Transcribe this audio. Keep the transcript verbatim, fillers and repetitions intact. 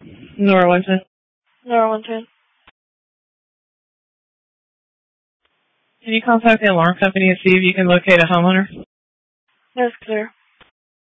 Nora one ten. Nora one ten. Can you contact the alarm company and see if you can locate a homeowner? That's clear.